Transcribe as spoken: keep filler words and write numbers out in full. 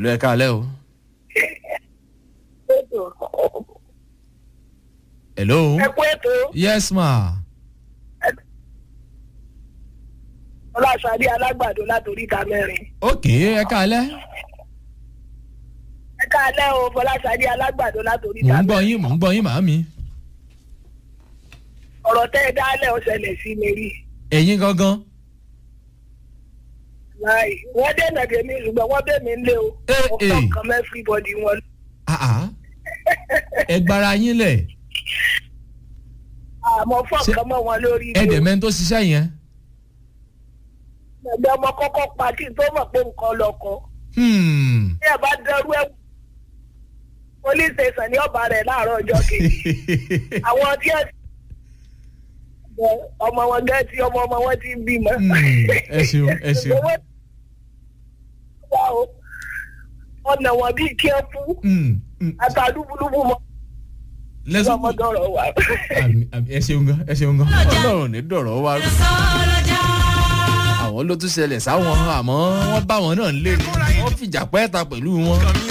Hello, ẹ káalẹ́ o. Hello. ẹ kú ètò. Yes ma. Ọláṣadé alágbàdo látòrí ìta mẹ́rin. Ok, ẹ káalẹ́. ẹ káalẹ́ o Fọláṣadé alágbàdo látòrí Mò ìta ń gbọ́ mẹ́rin. yín, mò ń gbọ́ yín màámi. ọ̀rọ̀ tẹ́ ẹ dálẹ̀ ó ṣẹlẹ̀ sí mi rí. Ẹ̀yin gangan. láì wọ́n dènà dèmí ṣùgbọ́n wọ́n bẹ̀ mí lé o. Eh, mo eh. kọ́ nǹkan mẹ́ everybody wọn. Ah ah. Ẹ gbára yín lẹ̀. àmọ́ fọ́ Ṣé- nǹkan mọ́ wọn lórí Ẹ ni dẹ̀ o. mẹ́ni tó ṣiṣẹ́ yẹn. ẹgbẹ́ ọmọ kọ́kọ́ pa kí n tó mọ̀ pé nǹkan lọ́kọ́. Hmm. bí ẹ bá dẹrú ẹ police station ní ọba rẹ̀ láàárọ̀ ọjọ́ kejì. àwọn tí ẹ ọmọ wọn gẹ́ tí ọmọ ọmọ wọn ti ń bímọ. Hmm. Ẹ ṣeun, ẹ ṣeun. ọ̀nà wọn bíi kí ẹ fún Hmm. Hmm. àtàlùbùlùbù mọ́ Lẹ́sùn. ọmọdọ̀rọ̀ wa. Àmì- àmì- Ẹ ṣeun gan, ẹ ṣeun gan. Ọlọ́run ní dọ̀rọ̀ wa rú. Àwọn ló tún ṣẹlẹ̀ sáwọn àmọ́ wọ́n bá wọn náà ń lé ní. Wọ́n fìjà pẹ́ẹ́ta pẹ̀lú wọn.